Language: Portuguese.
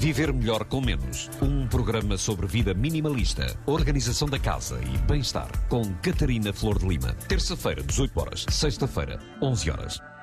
Viver melhor com menos. Um programa sobre vida minimalista, organização da casa e bem-estar. Com Catarina Flor de Lima. Terça-feira, 18 horas. Sexta-feira, 11 horas.